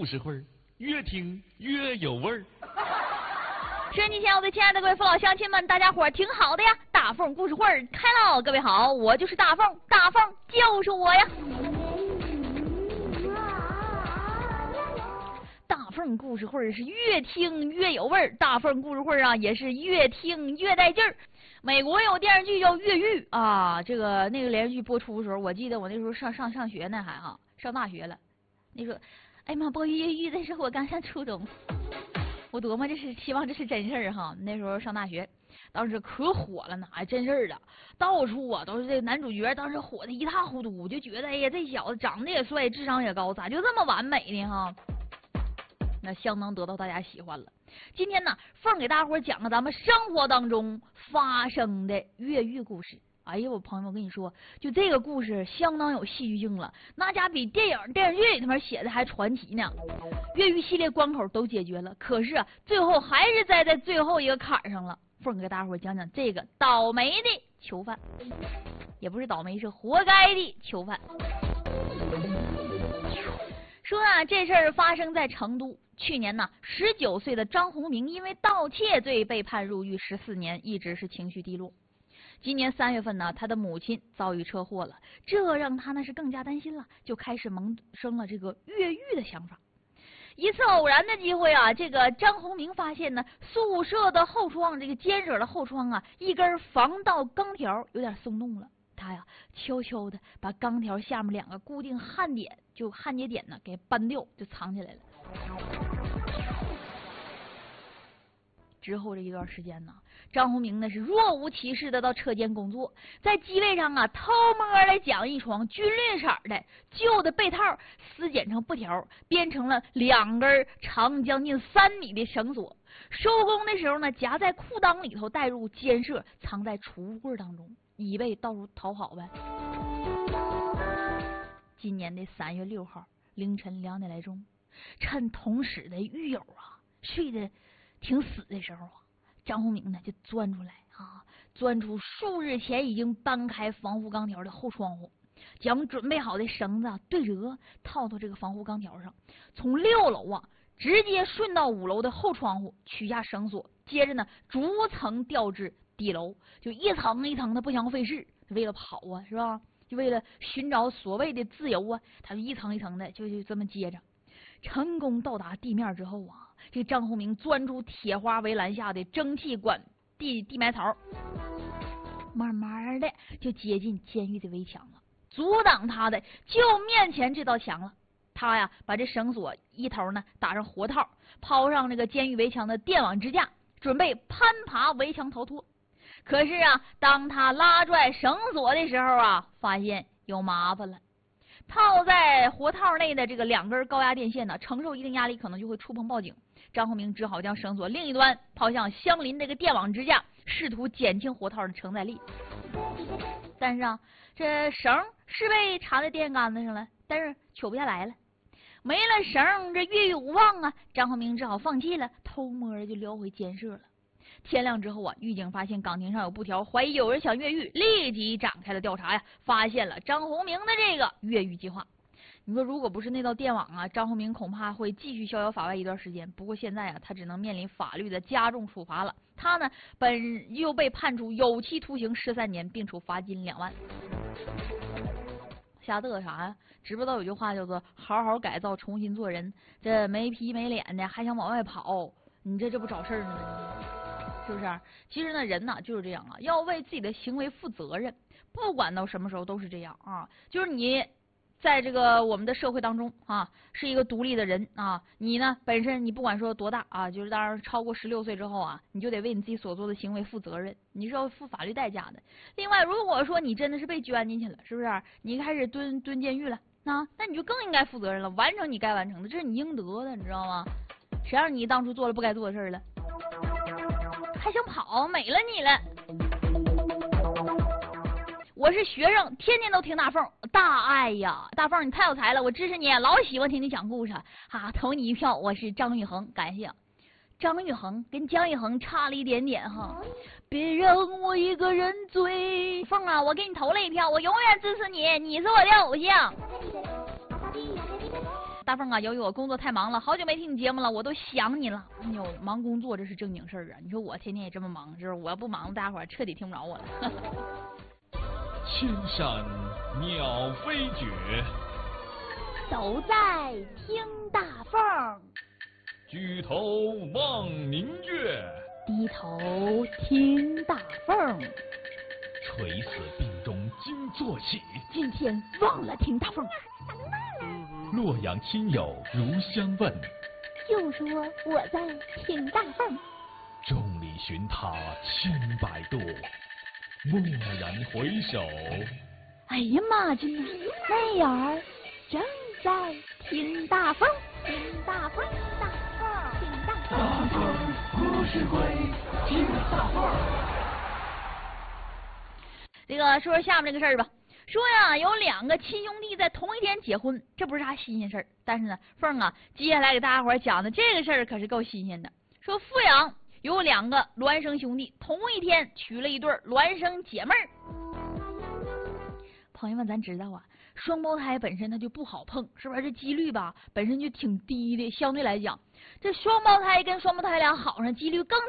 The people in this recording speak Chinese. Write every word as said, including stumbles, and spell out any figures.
故事会，越听越有味儿。 收音机前，我的亲爱的各位父老乡亲们，大家伙儿挺好的呀！大凤故事会开喽！各位好，我就是大凤，大凤就是我呀！大凤故事会是越听越有味儿，大凤故事会啊也是越听越带劲儿。美国有电视剧叫《越狱》啊，这个那个连续剧播出的时候，我记得我那时候上上上学呢，还哈上大学了。那时候，哎妈，播《越狱》的时候我刚上初中。我琢磨这是希望这是真事儿哈，那时候上大学，当时可火了呢，还真事儿了，到处啊都是这个男主角，当时火的一塌糊涂，我就觉得哎呀这小子长得也帅，智商也高，咋就这么完美呢哈？那相当得到大家喜欢了。今天呢，凤给大伙讲个咱们生活当中发生的越狱故事。哎呀，我朋友们，我跟你说，就这个故事相当有戏剧性了，那家比电影电视剧里面写的还传奇呢。越狱系列关口都解决了，可是啊，最后还是栽在最后一个坎上了。凤给大伙讲讲这个倒霉的囚犯，也不是倒霉，是活该的囚犯。说啊，这事儿发生在成都。去年呢，十九岁的张宏明因为盗窃罪被判入狱十四年，一直是情绪低落。今年三月份呢，他的母亲遭遇车祸了，这让他呢是更加担心了，就开始萌生了这个越狱的想法。一次偶然的机会啊，这个张宏明发现呢，宿舍的后窗这个尖舍的后窗啊，一根防盗钢条有点松动了。他呀，悄悄的把钢条下面两个固定焊点，就焊接点呢给扳掉，就藏起来了。之后这一段时间呢，张宏明呢是若无其事的到车间工作，在机位上啊偷摸的将一床军绿色的旧的被套撕剪成布条，编成了两根长将近三米的绳索。收工的时候呢，夹在裤裆里头带入监舍，藏在储物柜当中，以备到处逃跑呗。今年的三月六号凌晨两点来钟，趁同室的狱友啊睡得挺死的时候啊，张宏明呢就钻出来啊，钻出数日前已经搬开防护钢条的后窗户，将准备好的绳子啊对折套到这个防护钢条上，从六楼啊直接顺到五楼的后窗户，取下绳索，接着呢逐层调至底楼，就一层一层的不想费事，为了跑啊是吧？就为了寻找所谓的自由啊，他就一层一层的就就这么接着。成功到达地面之后啊，这张宏明钻出铁花围栏下的蒸汽管地地埋槽，慢慢的就接近监狱的围墙了。阻挡他的就面前这道墙了。他呀把这绳索一头呢打上活套，抛上这个监狱围墙的电网支架，准备攀爬围墙逃脱。可是啊，当他拉拽绳索的时候啊，发现有麻烦了。套在活套内的这个两根高压电线呢，承受一定压力可能就会触碰报警。张宏明只好将绳索另一端抛向相邻这个电网支架，试图减轻活套的承载力。但是啊，这绳是被缠在电线杆子上了，但是取不下来了。没了绳，这越狱无望啊！张宏明只好放弃了，偷摸的就撩回监舍了。天亮之后啊，狱警发现岗亭上有布条，怀疑有人想越狱，立即展开了调查呀，发现了张宏明的这个越狱计划。你说如果不是那道电网啊，张宏明恐怕会继续逍遥法外一段时间。不过现在啊，他只能面临法律的加重处罚了。他呢，本又被判处有期徒刑十三年，并处罚金两万。瞎嘚瑟啥呀？知不知道有句话叫做好好改造，重新做人。这没皮没脸的还想往外跑，你这这不找事儿呢吗？是不是？其实呢，人呢就是这样啊，要为自己的行为负责任，不管到什么时候都是这样啊。就是你在这个我们的社会当中啊，是一个独立的人啊，你呢本身你不管说多大啊，就是当然超过十六岁之后啊，你就得为你自己所做的行为负责任，你是要负法律代价的。另外，如果说你真的是被圈进去了，是不是？你开始蹲蹲监狱了，那那你就更应该负责任了，完成你该完成的，这是你应得的，你知道吗？谁让你当初做了不该做的事了？还想跑，没了你了！我是学生，天天都听大凤，大爱呀！大凤你太有才了，我支持你，老喜欢听你讲故事啊！投你一票，我是张玉恒，感谢。张玉恒跟姜育恒差了一点点哈，别让我一个人醉。凤啊，我给你投了一票，我永远支持你，你是我的偶像。 大凤啊，由于我工作太忙了，好久没听你节目了，我都想你了。哎呦，忙工作这是正经事儿啊！你说我天天也这么忙，就是我要不忙，大家伙儿彻底听不着我了。 千山鸟飞绝， 都在听大凤。 举头望明月， 低头听大凤。 垂死病中惊坐起， 今天忘了听大凤。 洛阳亲友如相问， 就说我在听大凤。 众里寻他千百度，蓦然回首， 哎呀妈去呢，那眼儿正在听大凤，听大凤，大凤，听大凤。 大凤故事会，听大凤。 这个说说下面这个事儿吧。说呀，有两个亲兄弟在同一天结婚，这不是啥新鲜事儿。但是呢，凤啊，接下来给大家伙讲的这个事儿可是够新鲜的。说富阳有两个孪生兄弟，同一天娶了一对孪生姐妹儿。朋友们，咱知道啊，双胞胎本身它就不好碰，是不是？这几率吧，本身就挺低的，相对来讲，这双胞胎跟双胞胎俩好上几率更